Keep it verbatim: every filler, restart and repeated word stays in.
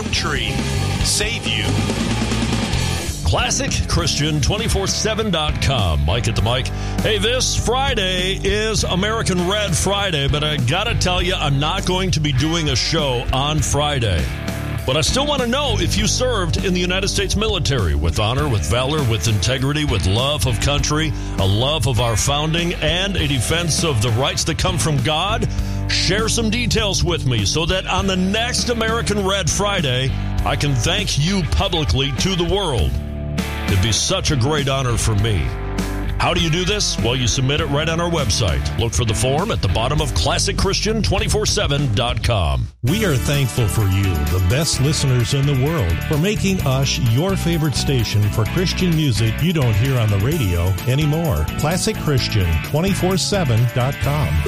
country save you. Classic Christian two four seven dot com. Mike at the mic. Hey, this Friday is American Red Friday, but I gotta tell you, I'm not going to be doing a show on Friday. But I still want to know if you served in the United States military with honor, with valor, with integrity, with love of country, a love of our founding, and a defense of the rights that come from God. Share some details with me so that on the next American Red Friday, I can thank you publicly to the world. It'd be such a great honor for me. How do you do this? Well, you submit it right on our website. Look for the form at the bottom of classic christian two four seven dot com. We are thankful for you, the best listeners in the world, for making us your favorite station for Christian music you don't hear on the radio anymore. classic christian two four seven dot com.